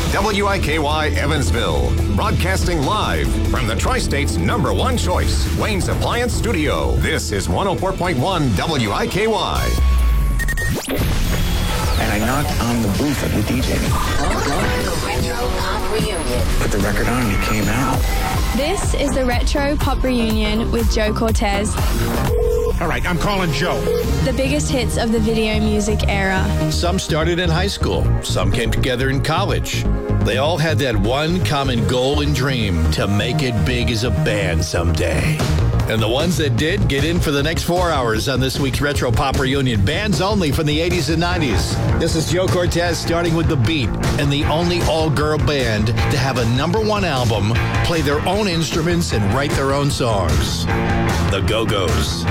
WIKY Evansville, broadcasting live from the Tri-State's #1 choice, Wayne's Appliance Studio. This is 104.1 WIKY. And I knocked on the booth of the DJ. Put the record on and it came out. This is the Retro Pop Reunion with Joe Cortez. All right, I'm calling Joe. The biggest hits of the video music era. Some started in high school. Some came together in college. They all had that one common goal and dream to make it big as a band someday. And the ones that did get in for the next 4 hours on this week's Retro Pop Reunion. Bands only from the 80s and 90s. This is Joe Cortez starting with The Beat, and the only all-girl band to have a #1 album, play their own instruments, and write their own songs. The Go-Go's.